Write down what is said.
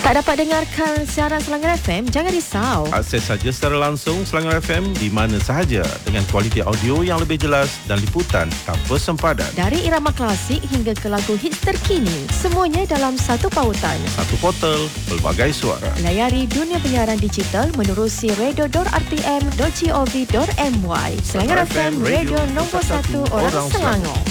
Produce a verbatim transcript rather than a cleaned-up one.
Tak dapat dengarkan siaran Selangor F M? Jangan risau. Akses saja secara langsung Selangor F M di mana sahaja dengan kualiti audio yang lebih jelas dan liputan tanpa sempadan. Dari irama klasik hingga ke lagu hits terkini, semuanya dalam satu pautan. Satu portal, pelbagai suara. Layari dunia penyiaran digital menerusi radio dot r t m dot gov dot m y. Selangor F M, radio nombor satu orang Selangor.